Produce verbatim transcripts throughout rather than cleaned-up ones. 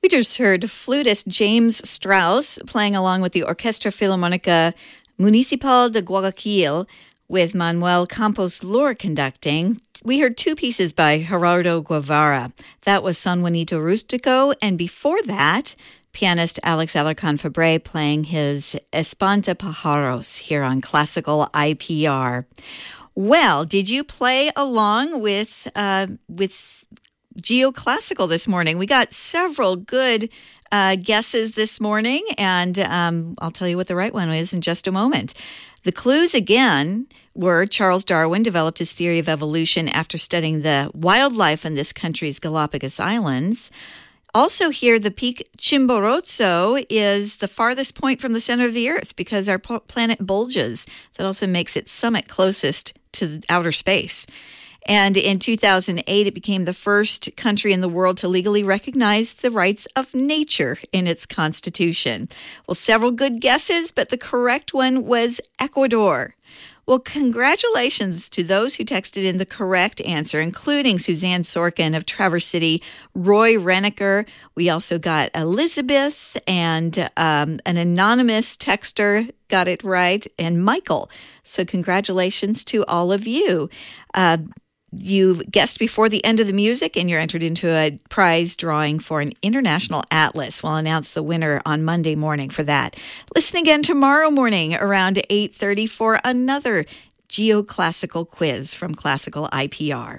We just heard flutist James Strauss playing along with the Orquestra Filarmónica Municipal de Guayaquil with Manuel Campos Lor conducting. We heard two pieces by Gerardo Guevara. That was San Juanito Rustico, and before that, pianist Alex Alarcon Fabre playing his Espanta Pajaros here on Classical I P R. Well, did you play along with uh, with Geoclassical this morning? We got several good uh, guesses this morning, and um, I'll tell you what the right one is in just a moment. The clues, again, were Charles Darwin developed his theory of evolution after studying the wildlife on this country's Galapagos Islands. Also here, the peak Chimborazo is the farthest point from the center of the Earth because our planet bulges. That also makes its summit closest to outer space. And in two thousand eight, it became the first country in the world to legally recognize the rights of nature in its constitution. Well, several good guesses, but the correct one was Ecuador. Well, congratulations to those who texted in the correct answer, including Suzanne Sorkin of Traverse City, Roy Renneker. We also got Elizabeth, and um, an anonymous texter got it right, and Michael. So congratulations to all of you. Uh, You guessed before the end of the music, and you're entered into a prize drawing for an international atlas. We'll announce the winner on Monday morning for that. Listen again tomorrow morning around eight thirty for another Geoclassical quiz from Classical I P R.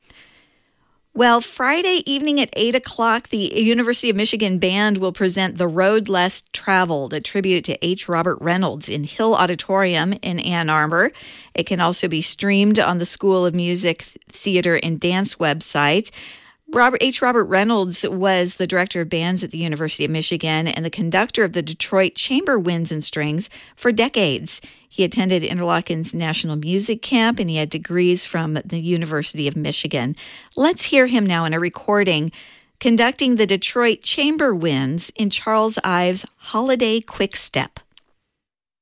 Well, Friday evening at eight o'clock, the University of Michigan Band will present The Road Less Traveled, a tribute to H. Robert Reynolds in Hill Auditorium in Ann Arbor. It can also be streamed on the School of Music, Theater, and Dance website. Robert H. Robert Reynolds was the director of bands at the University of Michigan and the conductor of the Detroit Chamber Winds and Strings for decades. He attended Interlochen's National Music Camp, and he had degrees from the University of Michigan. Let's hear him now in a recording conducting the Detroit Chamber Winds in Charles Ives' Holiday Quick Step.